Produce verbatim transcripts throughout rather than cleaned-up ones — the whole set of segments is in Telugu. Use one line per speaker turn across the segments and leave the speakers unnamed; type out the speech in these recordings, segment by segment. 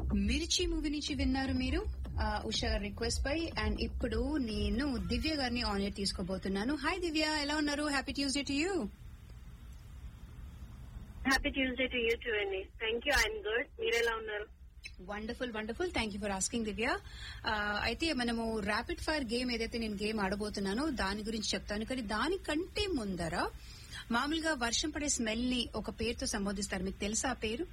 మిర్చి మూవీ నుంచి విన్నారు మీరు ఆ, ఉషా గారి రిక్వెస్ట్ పై. అండ్ ఇప్పుడు నేను దివ్య గారిని ఆనర్ తీసుకోబోతున్నాను. హాయ్ దివ్య, ఎలా ఉన్నారు? Happy Tuesday to you.
Happy Tuesday to you two అండి. Thank you, I'm good. మీరు ఎలా ఉన్నారు?
Wonderful wonderful thank you for asking దివ్య. ఆ, అయితే మనము ర్యాపిడ్ ఫైర్ గేమ్ ఏదైతే నేను గేమ్ ఆడబోతున్నానో దాని గురించి చెప్తాను. కానీ దానికంటే ముందర మామూలుగా వర్షం పడే స్మెల్ ని ఒక పేరుతో సంబోధిస్తారు. మీకు తెలుసా ఆ పేరు?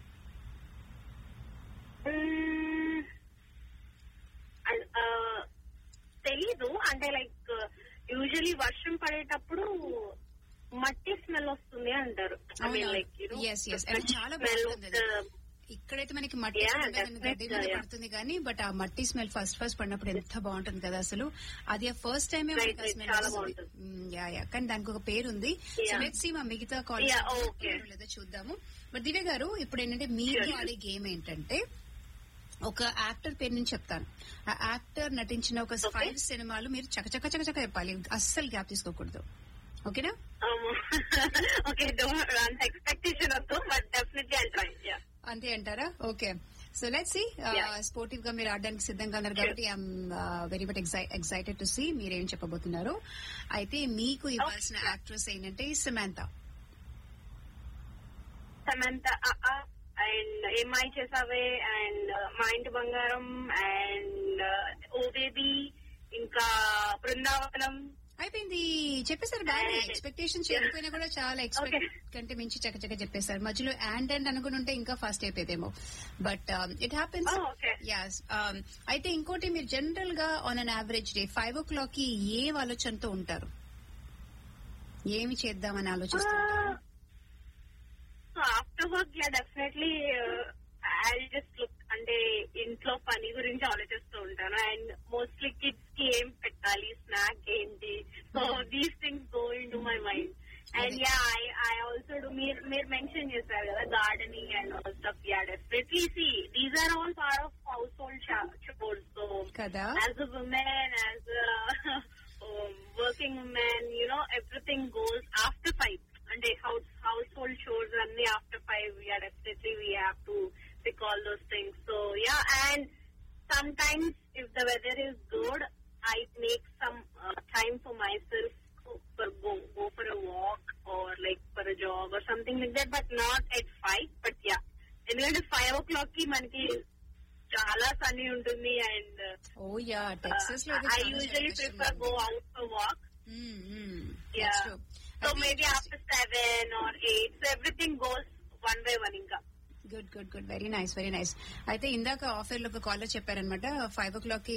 తెలీదు. అంటే లైక్ యూజువలీ వర్షం పడేటప్పుడు మట్టి స్మెల్ వస్తుంది అంటారు.
Yes, yes. And చాలా బాగుంటుంది అది. ఇక్కడైతే మనకి మట్టి
Yeah,
smell గడ్డి మీద
definitely, yeah.
పడుతుంది కానీ బట్ ఆ మట్టి స్మెల్ ఫస్ట్ ఫస్ట్ పడినప్పుడు ఎంత బాగుంటుంది కదా అసలు. అది ఫస్ట్ టైమే
Right,
మనకి ఆ
right.
స్మెల్
చాలా
వస్తుంది.
బాగుంటుంది.
మ్మ్, యా యా కానీ దానికి ఒక పేరు ఉంది.
Yeah.
లెట్స్ సీ మా మిగతా కాలేజ్
Yeah, okay.
లేదో చూద్దాము. బట్ దివ్య గారు, ఇప్పుడు ఏంటంటే మీరు
Sure.
ఆడే గేమ్ ఏంటంటే ఒక యాక్టర్ పేరు నుంచి చెప్తాను. ఆ యాక్టర్ నటించిన ఒక
Okay.
ఫైవ్ సినిమాలు మీరు చకచక చకచక చెప్పాలి. అస్సలు గ్యాప్ తీసుకోకూడదు. ఓకేనా?
ఓకే, డోంట్ అంత ఎక్స్పెక్టేషన్ వద్దు, but definitely I try. Yeah,
అంతే అంటారా? Okay, so let's see.
Yeah.
Sportive గా మీరు ఆడడానికి సిద్ధంగా ఉన్నారు కాబట్టి I'm very much excited to see మీరేం చెప్పబోతున్నారు. అయితే మీకు ఇవ్వాల్సిన యాక్ట్రెస్ ఏంటంటే సమంత.
సమంత అండ్ ఏమై చేసావే అండ్ మా ఇంటి బంగారం అండ్ ఓ బేబీ ఇంకా బృందావనం.
అయిపోయింది, చెప్పేశారు. బాగా
And-
ఎక్స్పెక్టేషన్ చేయకపోయినా కూడా చాలా ఎక్స్పెక్ట్
Okay.
కంటే మించి చక్కచక్క చెప్పేశారు. మధ్యలో అండ్ అండ్ అనుకుని ఉంటే ఇంకా fast అయిపోయేదేమో, but it happens.
Oh, okay.
As. అయితే ఇంకోటి, మీరు జనరల్ గా on an average day five oh clock కి ఏ ఆలోచనతో ఉంటారు? ఏమి చేద్దామని ఆలోచిస్తుంటారు?
After work yeah definitely I just look అంటే ఇంట్లో పని గురించి ఆలోచిస్తూ ఉంటాను. అండ్ మోస్ట్లీ కిడ్స్ కి ఏం పెట్టాలి, స్నాక్ ఏంటి, so these things go in to my mind. And yeah I I also do. మీరు మీరు మెన్షన్ చేశారు కదా gardening and all stuff. Yeah definitely see these are all part of house hold chores. So
కదా?
as a woman, as a um, working woman, you know, everything goes after five. అంటే house household chores అన్ని after five. Yeah, definitely we have to pick all those things. So yeah, and sometimes if the weather is good, I make some uh, time for myself for go go for a walk or like for a jog or something like that, but not at five. But yeah, ఎందుకంటే ఫైవ్ ఓ క్లాక్ కి మనకి చాలా సన్నీ ఉంటుంది. అండ్
ఓ యా, టెక్సస్ లో
I usually prefer go out for walk. Yeah. So maybe after seven or eight, so everything goes one by one. Inka.
Good good good very nice very nice. అయితే ఇందాక ఆఫర్ లో ఒక కాల్ లో చెప్పారనమాట, ఫైవ్ ఓ క్లాక్ కి